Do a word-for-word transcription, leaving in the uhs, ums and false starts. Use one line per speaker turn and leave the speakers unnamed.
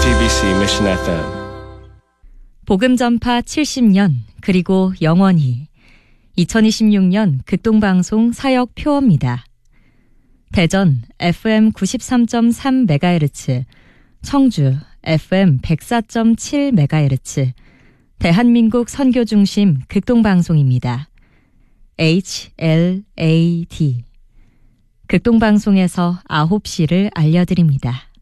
지티비씨 Mission 에프엠.
복음 전파 칠십 년 그리고 영원히 이천이십육 년 극동방송 사역 표어입니다. 대전 에프엠 구십삼 점 삼 메가헤르츠, 청주 에프엠 백사 점 칠 메가헤르츠, 대한민국 선교중심 극동방송입니다. 에이치엘에이디 극동방송에서 아홉 시를 알려드립니다.